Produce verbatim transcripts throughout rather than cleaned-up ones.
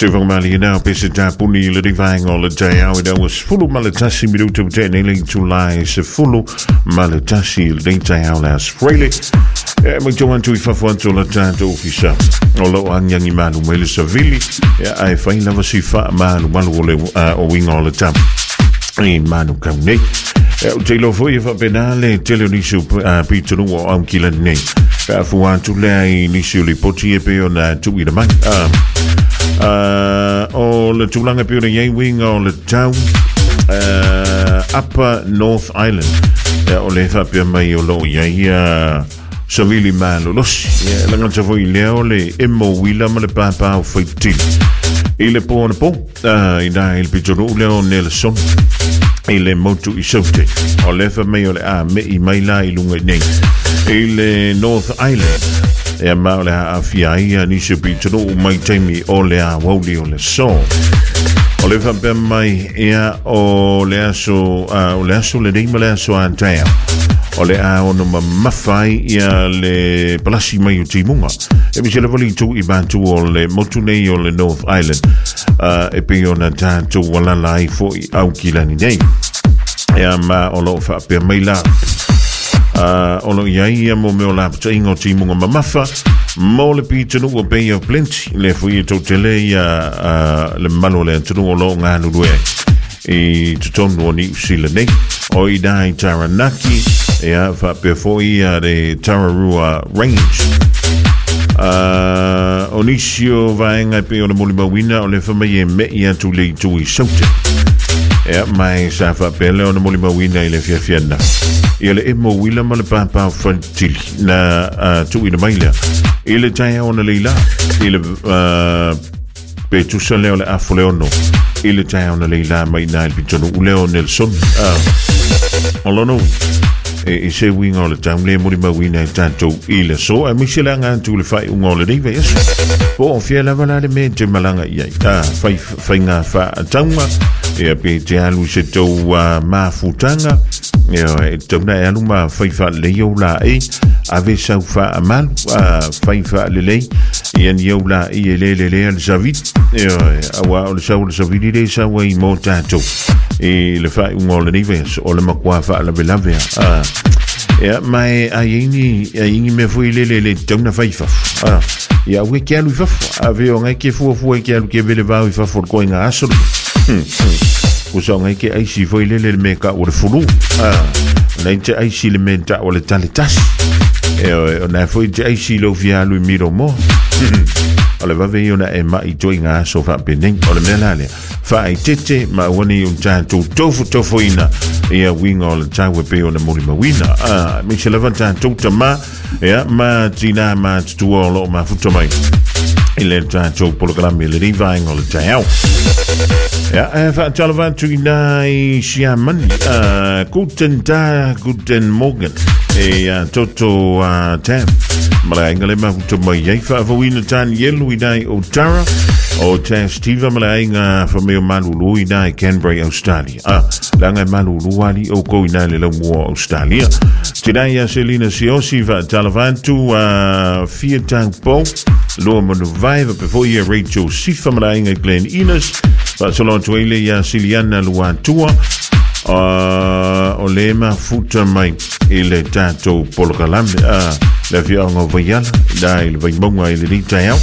Van Mali now Pesita Puni Living all the day. There was full of Malatasi Minuto Tenning July, se full Malatasi Lenta as Freely. Magjoan to if I want to Latant officer. Although I'm young man who will Savili, I find never see fat man one will wing all the time. In Manu Kamne. Taylor for if a penale, Telonisu Peter or Uncle and Nate. For one to lay initially Pochi on to be the man. Uh, all the Tulanga Pure Yang Wing, all the town, uh, Upper North Island, Olefa Piamayolo, ya, Savili Malos, Langatavoy Leole, Emo Willam, the Papa of Fighting. Il est pour un pot, il a il pitoro Leon Nelson, il est motu isote, Olefa Mayo, ah, me Imaila, ilunga name, il est North Island. E ma le a fiaia ni se pitro mai taimi o le a woli o le so o le fa pe mai ia o le aso o le aso le dei le aso antea o le a ono mafai ia le plasi mai o timunga e mi se le voli tu i bantu o le motunei o le North Island e pe ona tanto wala lai fo i au kilani nei e ma o lo fa pe mai la Uh, ono ia mo me o la pata ingo timunga mamafa mo le pitanu o Bay of Plenty le fui to tele ia uh, le malo le tunu o lo ngā nurue i tutonu o ni usila nei o i dai Taranaki ia fa pe foi a de Tararua Range uh, o nisio vaenga pe o le moli mawina o le whamai e me ia tu le tu i saute ia mai sa fa pe le o le moli mawina i le fia fiana ia le emo wila ma le papa fantili na uh, tu ina maila ia le taia ona leila ia le uh, pe tusa leo le afo leono ia le taia ona leila mai na il pitonu uleo Nelson uh, olono e, e se winga o le taun le mori mawina i tanto i le so a misi la ngā tu le fai unga o le reiva yesu po o fia lava la le me te malanga iai a fai, fai ngā fa taunga ia pe te alu se tau uh, mafutanga ia e tauna e alu ma fai fa leo la e ave sau fa amalu uh, fai fa le lei ia ni au la i e le le le al zavit ia awa o le sau le zavit le sau i mo tato e le fai unga o le reiva yesu o le makua fa la velave a ia mai a ini a ini me foi le le le tauna fai fa a ia we ke alu fa ave o ngai ke fu fu ke alu ke vele va fa for ko nga aso o sa ngai ke ai si foi le le me ka o le fulu a nei te ai si le me ta o le talitas e o na foi te ai si lo via lu miro mo ole va ve ona e mai to nga aso fa peneng o le melale fa ai tete ma woni un tanto tofu tofu ina ia winga o le tawe pe ona mori mawina a mi se levanta tota ma ia ma tina ma tu o lo ma futo mai il tanto programmi le rivaing o le tau ja e fa talva tu nai siaman guten tag guten morgen e toto tam ma ingale ma futo mai ia fa voina tan yelu dai o tara o te Steve Malainga from me Malulu i nai Canberra Australia ah langa Malulu ali o ko ina le mo Australia tidai ya Selina Siosi va talavantu a vier tang po lo mo no vibe before you Rachel Sifa Malainga Glen Ines va solo tuile ya Siliana Luantua uh, o lema futa mai ile tato polkalam ah la via ngo vayala dai le vaymonga ile ditao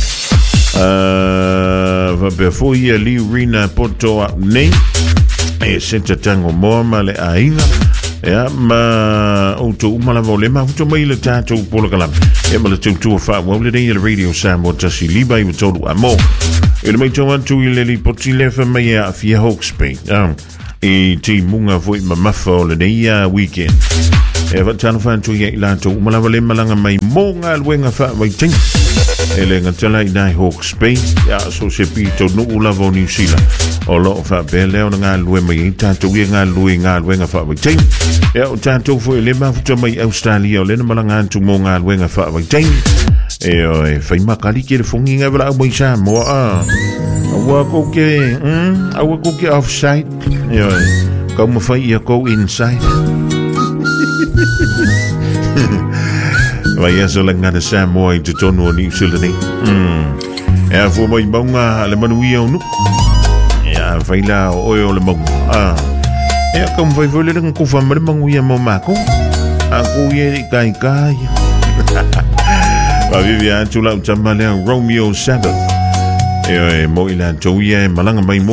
Uh, va per foi ali Rina Porto nei e senta tango morma le ainga ja ma auto umala volema auto mai le tato polkalam e ma le tutu fa wole dei le radio samo tasi liba i todo amo e le mai toan tu ile li potile fa mai a fia Hawke's Bay um e ti munga foi ma mafa le dei weekend e va tano fa tu ye la to umala volema langa mai monga luenga fa vai ting ele ngatala i nai Hawke's Bay ya so se pito no ula vo New Zealand o lo fa bele o nga lue mai tanto i nga lue nga lue nga fa vai ya o tanto fo ele ma futa mai Australia o le malanga tu mo nga lue nga fa vai e o e fai makali ke le fongi nga vela mai sa mo a wa ko ke mm a wa ko ke offside yo ko mo fai ia ko inside vai eso la ngana Samoa i te tonu o New Zealand mm e fu mai maunga le manuia unu e faila oi o le maunga ah e kam vai vole le ku fa mare manguia mo mako a ku ye kai kai va vivia chula chamale Romeo Sabbath e mo ila joia malanga mai